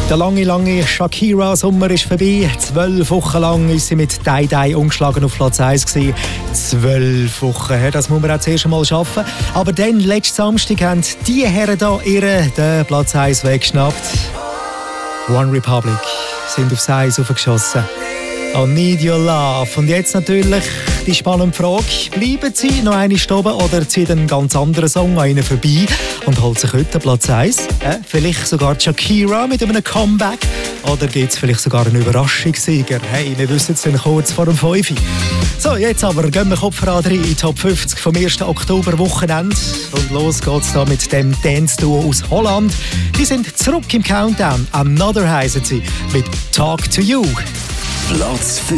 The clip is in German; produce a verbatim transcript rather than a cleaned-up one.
Der lange, lange Shakira-Sommer ist vorbei. Zwölf Wochen lang ist sie mit «Dai Dai» ungeschlagen auf Platz eins gewesen. Zwölf Wochen, das muss man auch zuerst einmal schaffen. Aber dann, letzten Samstag, haben die Herren hier ihren den Platz eins weggeschnappt. One Republic sind aufs Eis aufgeschossen. «I Need Your Love». Und jetzt natürlich die spannende Frage, bleiben sie noch eine oben oder ziehen einen ganz anderen Song an ihnen vorbei und holt sich heute Platz eins? Äh, vielleicht sogar Shakira mit einem Comeback? Oder gibt es vielleicht sogar einen Überraschungssieger? Hey, wir wissen es dann kurz vor dem fünf. So, jetzt aber gehen wir Kopf an rein in die Top fünfzig vom ersten Oktober Wochenende. Und los geht's da mit dem Dance-Duo aus Holland. Die sind zurück im Countdown. «Another» heissen sie mit «Talk to You». Platz fünf.